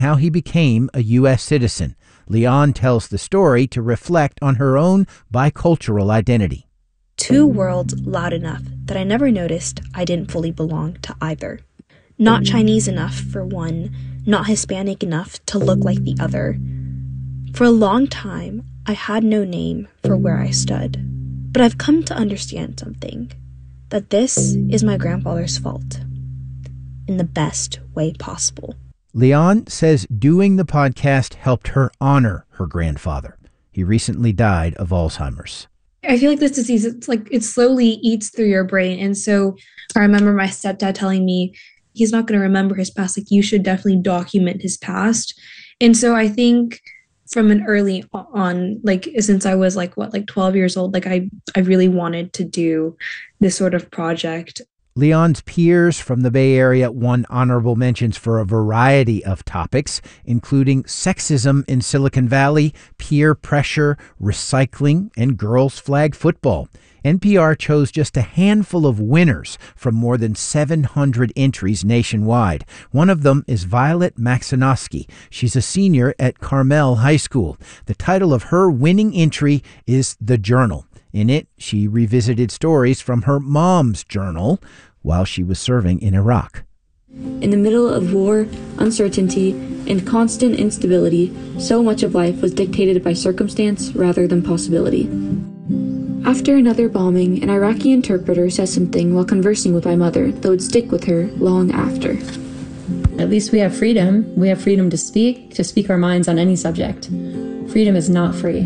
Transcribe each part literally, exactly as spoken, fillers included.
how he became a U S citizen. Leon tells the story to reflect on her own bicultural identity. Two worlds loud enough that I never noticed I didn't fully belong to either. Not Chinese enough for one, not Hispanic enough to look like the other. For a long time, I had no name for where I stood. But I've come to understand something, that this is my grandfather's fault, in the best way possible. Leon says doing the podcast helped her honor her grandfather. He recently died of Alzheimer's. I feel like this disease, it's like it slowly eats through your brain. And so I remember my stepdad telling me he's not going to remember his past. Like, you should definitely document his past. And so I think from an early on, like since I was like, what, like twelve years old, like I, I really wanted to do this sort of project. Leon's peers from the Bay Area won honorable mentions for a variety of topics, including sexism in Silicon Valley, peer pressure, recycling, and girls' flag football. N P R chose just a handful of winners from more than seven hundred entries nationwide. One of them is Violet Maxinoski. She's a senior at Carmel High School. The title of her winning entry is The Journal. In it, she revisited stories from her mom's journal while she was serving in Iraq. In the middle of war, uncertainty, and constant instability, so much of life was dictated by circumstance rather than possibility. After another bombing, an Iraqi interpreter says something while conversing with my mother that would stick with her long after. At least we have freedom. We have freedom to speak, to speak our minds on any subject. Freedom is not free.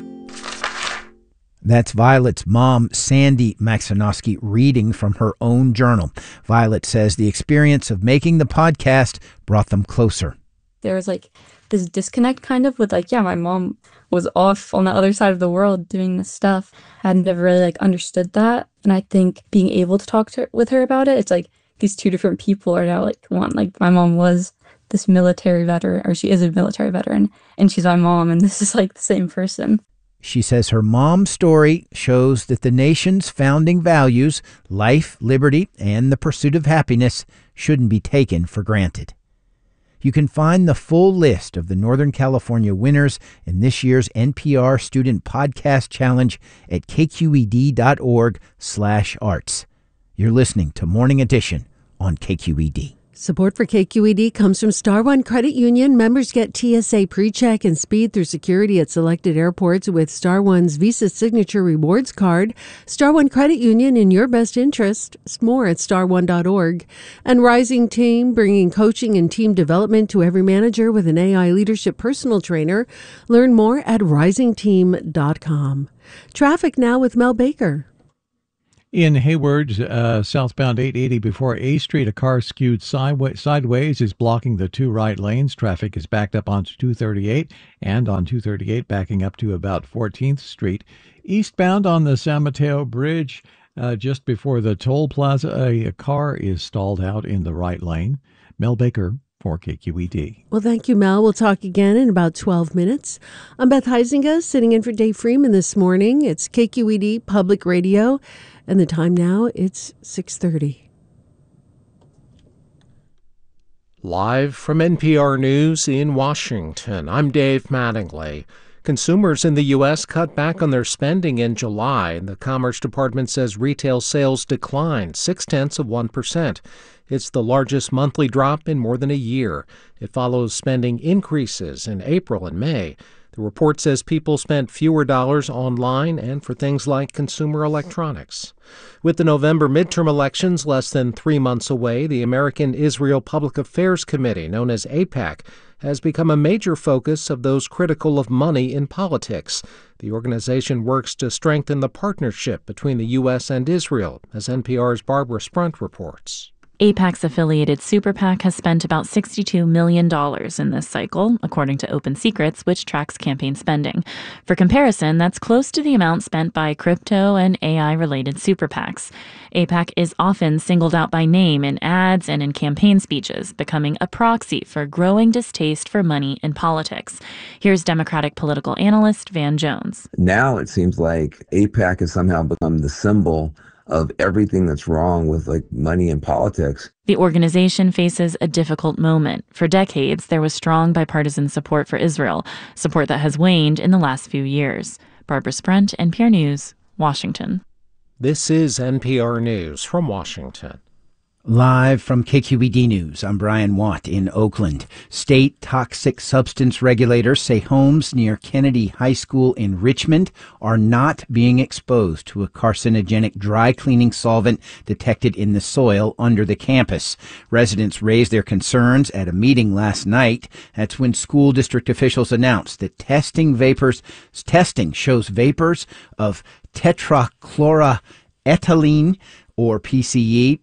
That's Violet's mom, Sandy Maxinoski, reading from her own journal. Violet says the experience of making the podcast brought them closer. There was like this disconnect kind of with like, yeah, my mom was off on the other side of the world doing this stuff. I hadn't ever really like understood that. And I think being able to talk to her, with her about it, it's like these two different people are now like one. Like my mom was this military veteran, or she is a military veteran, and she's my mom, and this is like the same person. She says her mom's story shows that the nation's founding values, life, liberty, and the pursuit of happiness, shouldn't be taken for granted. You can find the full list of the Northern California winners in this year's N P R Student Podcast Challenge at kqed.org slash arts. You're listening to Morning Edition on K Q E D. Support for K Q E D comes from Star One Credit Union. Members get T S A PreCheck and speed through security at selected airports with Star One's Visa Signature Rewards Card. Star One Credit Union, in your best interest. More at star one dot org. And Rising Team, bringing coaching and team development to every manager with an A I leadership personal trainer. Learn more at rising team dot com. Traffic now with Mel Baker. In Hayward, uh, southbound eight eighty before A Street, a car skewed sideways, sideways is blocking the two right lanes. Traffic is backed up onto two thirty-eight and on two thirty-eight backing up to about fourteenth Street. Eastbound on the San Mateo Bridge, uh, just before the toll plaza, a, a car is stalled out in the right lane. Mel Baker for K Q E D. Well, thank you, Mel. We'll talk again in about twelve minutes. I'm Beth Heisinga, sitting in for Dave Freeman this morning. It's K Q E D Public Radio. And the time now, it's six thirty. Live from N P R News in Washington, I'm Dave Mattingly. Consumers in the U S cut back on their spending in July, and the Commerce Department says retail sales declined six-tenths of one percent. It's the largest monthly drop in more than a year. It follows spending increases in April and May. The report says people spent fewer dollars online and for things like consumer electronics. With the November midterm elections less than three months away, the American Israel Public Affairs Committee, known as AIPAC, has become a major focus of those critical of money in politics. The organization works to strengthen the partnership between the U S and Israel, as N P R's Barbara Sprunt reports. AIPAC's affiliated Super PAC has spent about sixty-two million dollars in this cycle, according to Open Secrets, which tracks campaign spending. For comparison, that's close to the amount spent by crypto and A I-related Super PACs. AIPAC is often singled out by name in ads and in campaign speeches, becoming a proxy for growing distaste for money in politics. Here's Democratic political analyst Van Jones. Now it seems like AIPAC has somehow become the symbol of everything that's wrong with like money and politics. The organization faces a difficult moment. For decades, there was strong bipartisan support for Israel, support that has waned in the last few years. Barbara Sprent, N P R News, Washington. This is N P R News from Washington. Live from K Q E D News, I'm Brian Watt in Oakland. State toxic substance regulators say homes near Kennedy High School in Richmond are not being exposed to a carcinogenic dry cleaning solvent detected in the soil under the campus. Residents raised their concerns at a meeting last night. That's when school district officials announced that testing vapors, testing shows vapors of tetrachloroethylene, or P C E,